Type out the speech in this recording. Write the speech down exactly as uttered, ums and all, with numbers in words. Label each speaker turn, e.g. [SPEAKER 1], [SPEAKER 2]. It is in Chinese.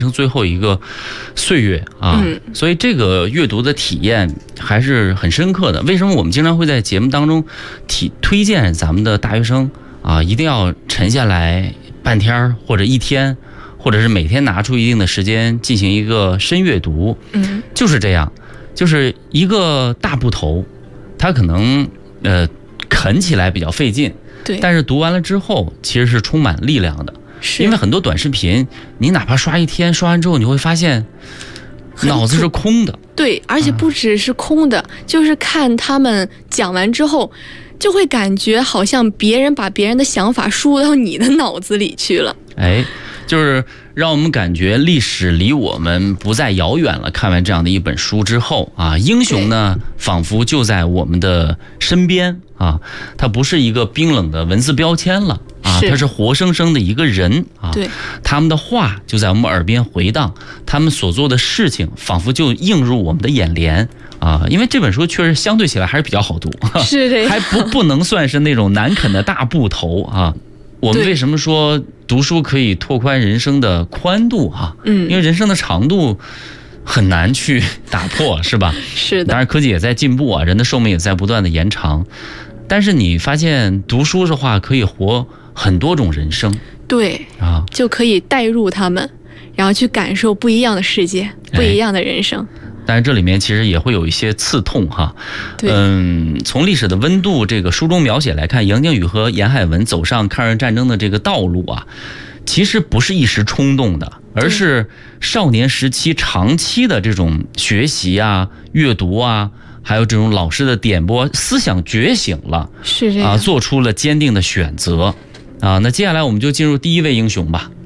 [SPEAKER 1] 成最后一个岁月啊、嗯，所以这个阅读的体验还是很深刻的。为什么我们经常会在节目当中提推荐咱们的大学生啊，一定要沉下来半天或者一天，或者是每天拿出一定的时间进行一个深阅读？嗯，就是这样，就是一个大部头，它可能呃啃起来比较费劲，
[SPEAKER 2] 对，
[SPEAKER 1] 但是读完了之后其实是充满力量的。因为很多短视频，你哪怕刷一天，刷完之后你会发现脑子是空的。
[SPEAKER 2] 对，而且不只是空的、嗯、就是看他们讲完之后就会感觉好像别人把别人的想法输入到你的脑子里去了。
[SPEAKER 1] 哎，就是让我们感觉历史离我们不再遥远了。看完这样的一本书之后啊，英雄呢仿佛就在我们的身边啊，它不是一个冰冷的文字标签了啊，它是活生生的一个人啊。
[SPEAKER 2] 对，
[SPEAKER 1] 他们的话就在我们耳边回荡，他们所做的事情仿佛就映入我们的眼帘啊。因为这本书确实相对起来还是比较好读，
[SPEAKER 2] 是的，
[SPEAKER 1] 还不不能算是那种难啃的大部头啊。我们为什么说读书可以拓宽人生的宽度啊？嗯，因为人生的长度很难去打破，是吧？
[SPEAKER 2] 是的。
[SPEAKER 1] 当然，科技也在进步啊，人的寿命也在不断的延长。但是你发现读书的话，可以活很多种人生。
[SPEAKER 2] 对
[SPEAKER 1] 啊，
[SPEAKER 2] 就可以带入他们，然后去感受不一样的世界，不一样的人生。哎，
[SPEAKER 1] 但是这里面其实也会有一些刺痛哈。嗯，从历史的温度这个书中描写来看，杨靖宇和严海文走上抗日战争的这个道路啊，其实不是一时冲动的，而是少年时期长期的这种学习啊、阅读啊，还有这种老师的点拨，思想觉醒了，
[SPEAKER 2] 是这样
[SPEAKER 1] 啊，做出了坚定的选择啊。那接下来我们就进入第一位英雄吧。